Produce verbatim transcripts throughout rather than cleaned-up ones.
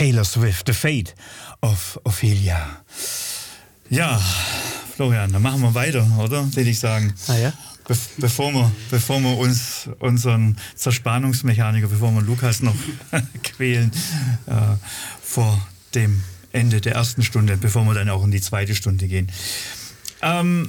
Taylor Swift, The Fate of Ophelia. Ja, Florian, dann machen wir weiter, oder? Würde ich sagen. Ah ja? Be- bevor, wir, bevor wir uns unseren Zerspannungsmechaniker, bevor wir Lukas noch quälen, äh, vor dem Ende der ersten Stunde, bevor wir dann auch in die zweite Stunde gehen. Ähm,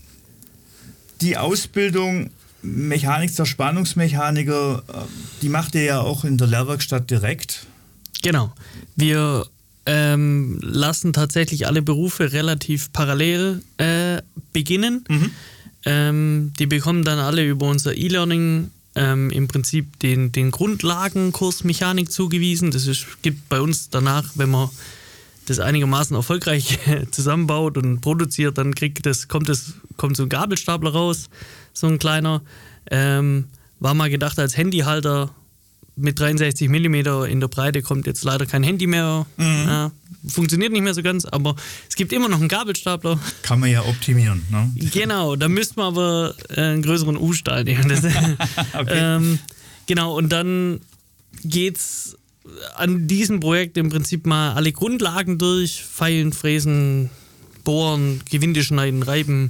die Ausbildung Mechanik, Zerspannungsmechaniker, die macht ihr ja auch in der Lehrwerkstatt direkt. Genau. Wir ähm, lassen tatsächlich alle Berufe relativ parallel äh, beginnen. Mhm. Ähm, die bekommen dann alle über unser E-Learning ähm, im Prinzip den, den Grundlagenkurs Mechanik zugewiesen. Das ist, gibt bei uns danach, wenn man das einigermaßen erfolgreich zusammenbaut und produziert, dann kriegt das, kommt, das, kommt so ein Gabelstapler raus, so ein kleiner. Ähm, war mal gedacht als Handyhalter mit dreiundsechzig Millimeter in der Breite, kommt jetzt leider kein Handy mehr. Mhm. Ja, funktioniert nicht mehr so ganz, aber es gibt immer noch einen Gabelstapler. Kann man ja optimieren, ne? Genau, da müsste man aber äh, einen größeren U-Stahl nehmen. Das, okay. ähm, genau, und dann geht's an diesem Projekt im Prinzip mal alle Grundlagen durch. Feilen, Fräsen, Bohren, Gewinde schneiden, reiben,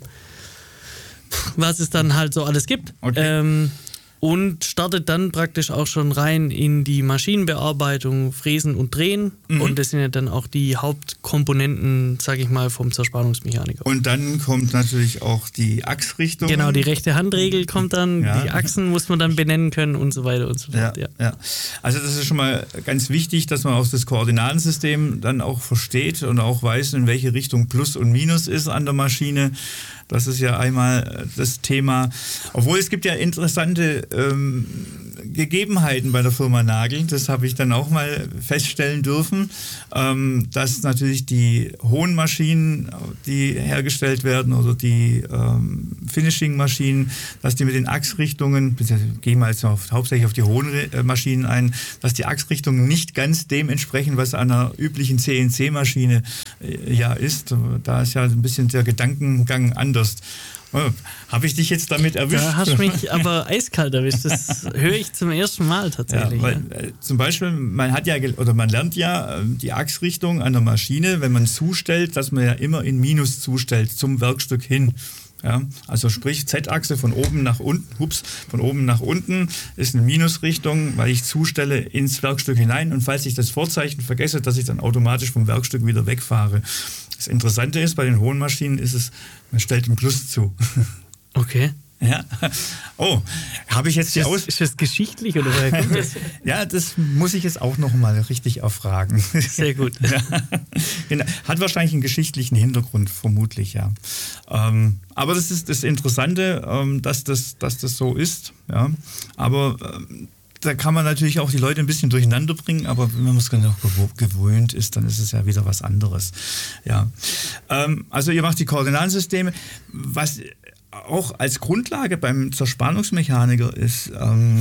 was es dann halt so alles gibt. Okay. Ähm, und startet dann praktisch auch schon rein in die Maschinenbearbeitung, Fräsen und Drehen. Mhm. Und das sind ja dann auch die Hauptkomponenten, sag ich mal, vom Zerspannungsmechaniker. Und dann kommt natürlich auch die Achsrichtung. Genau, die rechte Handregel kommt dann, ja. Die Achsen muss man dann benennen können und so weiter und so fort. Ja, ja. Ja. Also das ist schon mal ganz wichtig, dass man auch das Koordinatensystem dann auch versteht und auch weiß, in welche Richtung Plus und Minus ist an der Maschine. Das ist ja einmal das Thema. Obwohl es gibt ja interessante ähm, Gegebenheiten bei der Firma Nagel. Das habe ich dann auch mal feststellen dürfen, ähm, dass natürlich die hohen Maschinen, die hergestellt werden oder die ähm, Finishing-Maschinen, dass die mit den Achsrichtungen, gehen wir jetzt auf, hauptsächlich auf die hohen äh, Maschinen ein, dass die Achsrichtungen nicht ganz dem entsprechen, was an einer üblichen C N C-Maschine äh, ja ist. Da ist ja ein bisschen der Gedankengang anders. Oh, habe ich dich jetzt damit erwischt? Da hast du mich aber eiskalt erwischt. Das höre ich zum ersten Mal tatsächlich. Ja, weil, äh, zum Beispiel, man hat ja oder man lernt ja äh, die Achsrichtung an der Maschine, wenn man zustellt, dass man ja immer in Minus zustellt zum Werkstück hin. Ja, also sprich Z-Achse von oben nach unten, hups, von oben nach unten ist eine Minusrichtung, weil ich zustelle ins Werkstück hinein und falls ich das Vorzeichen vergesse, dass ich dann automatisch vom Werkstück wieder wegfahre. Das Interessante ist, bei den hohen Maschinen ist es, man stellt ein Plus zu. Okay. Ja. Oh, habe ich jetzt die Aus... Ist das geschichtlich oder woher kommt das? Ja, das muss ich jetzt auch noch mal richtig erfragen. Sehr gut. Ja. Genau. Hat wahrscheinlich einen geschichtlichen Hintergrund, vermutlich, ja. Ähm, aber das ist das Interessante, ähm, dass, das, dass das so ist. Ja. Aber ähm, da kann man natürlich auch die Leute ein bisschen durcheinander bringen, aber wenn man es genau gewöhnt ist, dann ist es ja wieder was anderes. Ja. Ähm, also ihr macht die Koordinatensysteme. Was auch als Grundlage beim Zerspannungsmechaniker ist, ähm,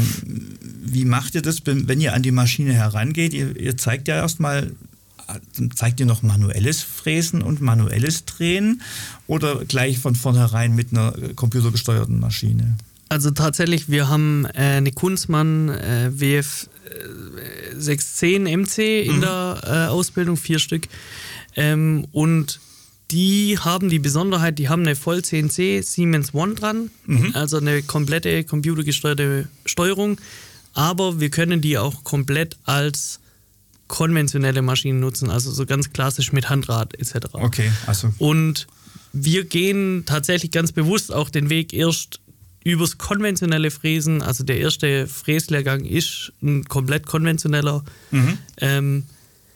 wie macht ihr das, wenn ihr an die Maschine herangeht? Ihr, ihr zeigt ja erstmal, zeigt ihr noch manuelles Fräsen und manuelles Drehen oder gleich von vornherein mit einer computergesteuerten Maschine? Also tatsächlich, wir haben äh, eine Kunstmann äh, W F sechshundertzehn M C in mhm. der äh, Ausbildung, vier Stück. Ähm, und die haben die Besonderheit, die haben eine Voll-C N C Siemens One dran, mhm. also eine komplette computergesteuerte Steuerung, aber wir können die auch komplett als konventionelle Maschinen nutzen, also so ganz klassisch mit Handrad et cetera. Okay, also. Und wir gehen tatsächlich ganz bewusst auch den Weg erst übers konventionelle Fräsen, also der erste Fräslehrgang ist ein komplett konventioneller, mhm. ähm,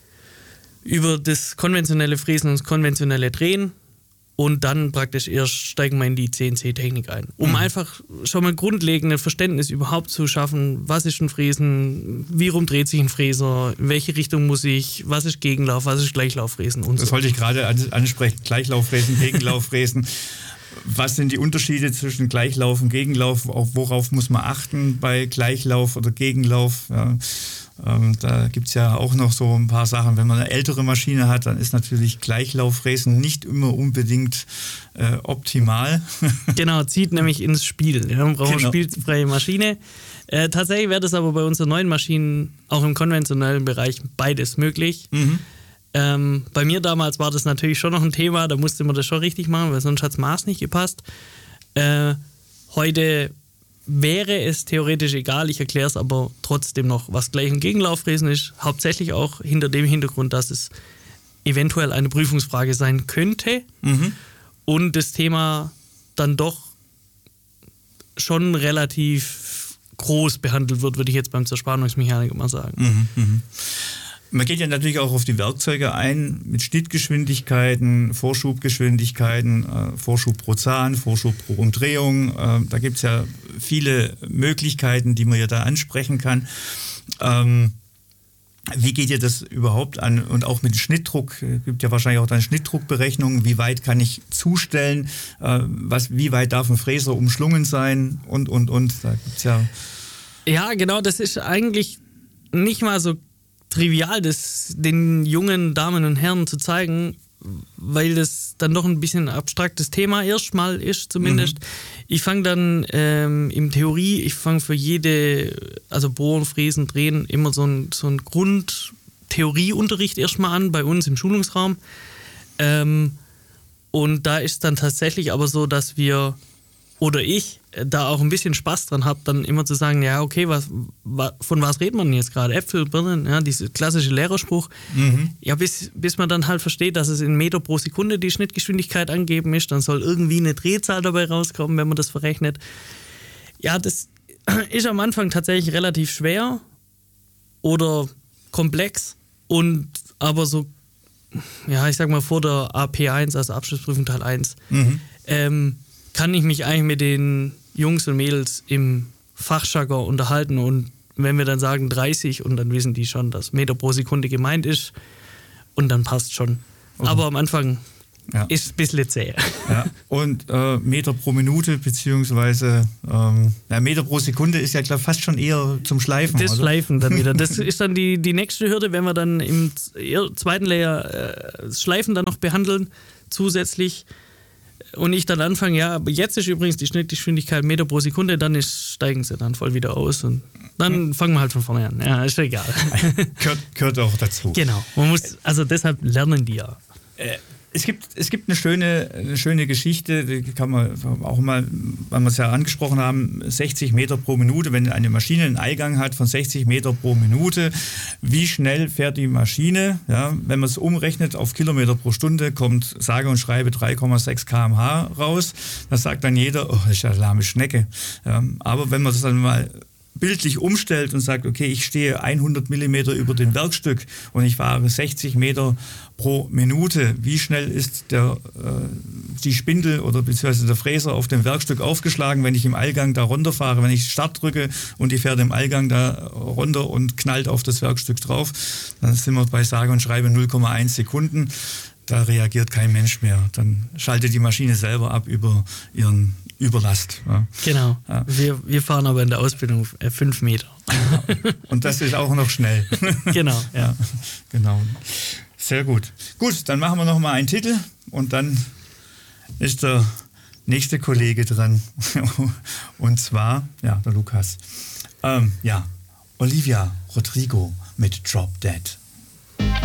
über das konventionelle Fräsen und das konventionelle Drehen und dann praktisch erst steigen wir in die C N C-Technik ein. Um mhm. einfach schon mal grundlegendes Verständnis überhaupt zu schaffen, was ist ein Fräsen, wie rum dreht sich ein Fräser, in welche Richtung muss ich, was ist Gegenlauf, was ist Gleichlauffräsen und das so. Wollte ich gerade ansprechen, Gleichlauffräsen, Gegenlauffräsen. Was sind die Unterschiede zwischen Gleichlauf und Gegenlauf? Auch worauf muss man achten bei Gleichlauf oder Gegenlauf? Ja. Ähm, da gibt es ja auch noch so ein paar Sachen. Wenn man eine ältere Maschine hat, dann ist natürlich Gleichlauffräsen nicht immer unbedingt äh, optimal. Genau, zieht nämlich ins Spiel. Ja, man braucht genau. eine spielfreie Maschine. Äh, tatsächlich wäre das aber bei unseren neuen Maschinen auch im konventionellen Bereich beides möglich. Mhm. Ähm, bei mir damals war das natürlich schon noch ein Thema, da musste man das schon richtig machen, weil sonst hat das Maß nicht gepasst. Äh, heute wäre es theoretisch egal, ich erkläre es aber trotzdem noch, was Gleich- und Gegenlauffräsen ist. Hauptsächlich auch hinter dem Hintergrund, dass es eventuell eine Prüfungsfrage sein könnte mhm. und das Thema dann doch schon relativ groß behandelt wird, würde ich jetzt beim Zerspannungsmechaniker mal sagen. Mhm, mh. Man geht ja natürlich auch auf die Werkzeuge ein, mit Schnittgeschwindigkeiten, Vorschubgeschwindigkeiten, äh, Vorschub pro Zahn, Vorschub pro Umdrehung. Äh, da gibt es ja viele Möglichkeiten, die man ja da ansprechen kann. Ähm, wie geht ihr das überhaupt an? Und auch mit Schnittdruck, es gibt ja wahrscheinlich auch dann Schnittdruckberechnungen, wie weit kann ich zustellen, äh, was, wie weit darf ein Fräser umschlungen sein und, und, und. Da gibt's ja... Ja, genau, das ist eigentlich nicht mal so trivial, das den jungen Damen und Herren zu zeigen, weil das dann doch ein bisschen ein abstraktes Thema erstmal ist zumindest. Mhm. Ich fange dann ähm, in Theorie, ich fange für jede, also Bohren, Fräsen, Drehen, immer so ein, so ein Grundtheorieunterricht erstmal an, bei uns im Schulungsraum. Ähm, und da ist dann tatsächlich aber so, dass wir oder ich da auch ein bisschen Spaß dran habe, dann immer zu sagen, ja, okay, was, wa, von was redet man jetzt gerade? Äpfel, Birnen, ja, dieser klassische Lehrerspruch. Mhm. Ja, bis, bis man dann halt versteht, dass es in Meter pro Sekunde die Schnittgeschwindigkeit angeben ist, dann soll irgendwie eine Drehzahl dabei rauskommen, wenn man das verrechnet. Ja, das ist am Anfang tatsächlich relativ schwer oder komplex und aber so, ja, ich sag mal vor der A P eins, also Abschlussprüfung Teil eins, mhm. ähm, kann ich mich eigentlich mit den Jungs und Mädels im Fachjargon unterhalten und wenn wir dann sagen dreißig und dann wissen die schon, dass Meter pro Sekunde gemeint ist und dann passt schon. Okay. Aber am Anfang ja. ist es ein bisschen zäh. Ja. Und äh, Meter pro Minute beziehungsweise ähm, ja, Meter pro Sekunde ist ja klar fast schon eher zum Schleifen. Das oder? Schleifen dann wieder. Das ist dann die, die nächste Hürde, wenn wir dann im zweiten Layer äh, das Schleifen dann noch behandeln zusätzlich. Und ich dann anfange, ja, aber jetzt ist übrigens die Schnittgeschwindigkeit Meter pro Sekunde, dann ist, steigen sie dann voll wieder aus und dann fangen wir halt von vorne an. Ja, ist egal. Gehört, gehört auch dazu. Genau. Man muss, also deshalb lernen die ja. Äh, es gibt, es gibt eine schöne, eine schöne Geschichte, die kann man auch mal, weil wir es ja angesprochen haben, sechzig Meter pro Minute, wenn eine Maschine einen Eingang hat von sechzig Meter pro Minute, wie schnell fährt die Maschine? Ja, wenn man es umrechnet auf Kilometer pro Stunde, kommt sage und schreibe drei Komma sechs Kilometer pro Stunde raus. Da sagt dann jeder, oh, das ist ja eine lahme Schnecke. Ja, aber wenn man das dann mal bildlich umstellt und sagt, okay, ich stehe hundert Millimeter über dem Werkstück und ich fahre sechzig Meter pro Minute. Wie schnell ist der, äh, die Spindel oder beziehungsweise der Fräser auf dem Werkstück aufgeschlagen, wenn ich im Allgang da runterfahre, wenn ich Start drücke und die fährt im Allgang da runter und knallt auf das Werkstück drauf, dann sind wir bei sage und schreibe null Komma eins Sekunden. Da reagiert kein Mensch mehr. Dann schaltet die Maschine selber ab über ihren Überlast. Ja. Genau. Ja. Wir, wir fahren aber in der Ausbildung fünf Meter. Und das ist auch noch schnell. Genau. Ja. Ja, genau. Sehr gut. Gut, dann machen wir noch mal einen Titel und dann ist der nächste Kollege dran. Und zwar, ja, der Lukas. Ähm, ja, Olivia Rodrigo mit Drop Dead.